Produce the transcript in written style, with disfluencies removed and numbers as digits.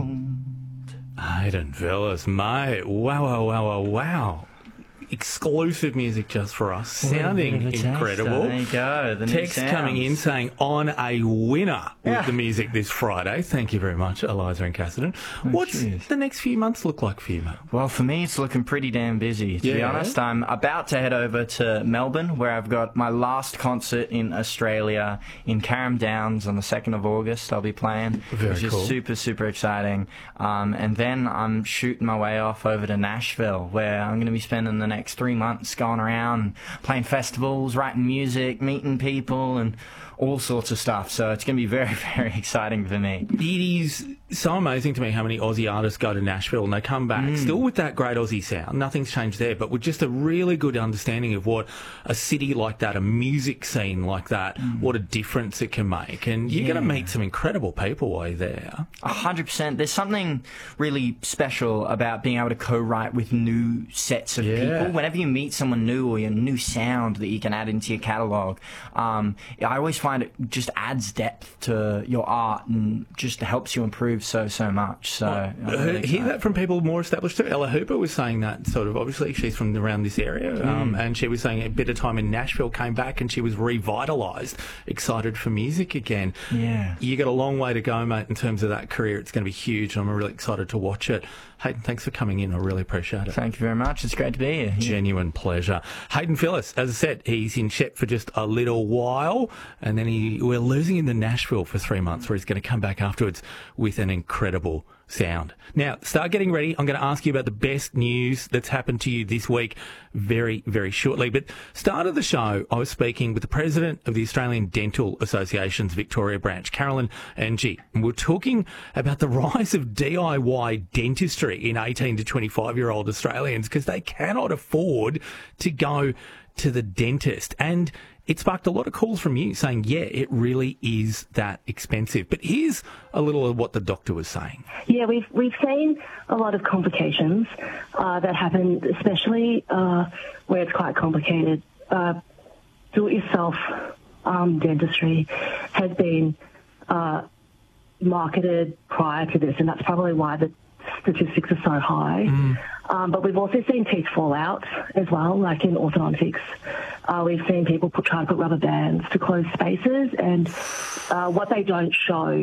don't. Hayden Phillips, mate. Wow. Exclusive music just for us. Sounding incredible. There you go. The text coming in saying, on a winner with the music this Friday. Thank you very much, Eliza and Cassidy. What's the next few months look like for you, mate? Well, for me, it's looking pretty damn busy, to be honest. I'm about to head over to Melbourne, where I've got my last concert in Australia in Carrum Downs on the 2nd of August. I'll be playing, which is super exciting. And then I'm shooting my way off over to Nashville, where I'm going to be spending the next 3 months going around playing festivals, writing music, meeting people, and all sorts of stuff. So it's going to be very exciting for me. It is so amazing to me how many Aussie artists go to Nashville and they come back still with that great Aussie sound. Nothing's changed there, but with just a really good understanding of what a city like that, a music scene like that, what a difference it can make. And you're going to meet some incredible people while you're there. 100%. There's something really special about being able to co-write with new sets of people. Whenever you meet someone new or a new sound that you can add into your catalogue, I always find it just adds depth to your art and just helps you improve so much. So hear that from people more established too. Ella Hooper was saying that sort of, obviously she's from around this area, and she was saying a bit of time in Nashville, came back and she was revitalised, excited for music again. You got a long way to go, mate, in terms of that career. It's going to be huge. I'm really excited to watch it. Hayden, thanks for coming in. I really appreciate it. Thank you very much. It's great to be here. Genuine pleasure. Hayden Phillips, as I said, he's in Shep for just a little while, and then we're losing him to Nashville for 3 months, where he's going to come back afterwards with an incredible sound. Now, start getting ready. I'm going to ask you about the best news that's happened to you this week very shortly. But start of the show, I was speaking with the president of the Australian Dental Association's Victoria branch, Carolyn Angie, and we're talking about the rise of DIY dentistry in 18 to 25-year-old Australians because they cannot afford to go to the dentist. And it sparked a lot of calls from you saying, it really is that expensive. But here's a little of what the doctor was saying. Yeah, we've seen a lot of complications that happen, especially where it's quite complicated. Do-it-yourself dentistry has been marketed prior to this, and that's probably why the statistics are so high. But we've also seen teeth fall out as well, like in orthodontics. We've seen people try to put rubber bands to close spaces, and what they don't show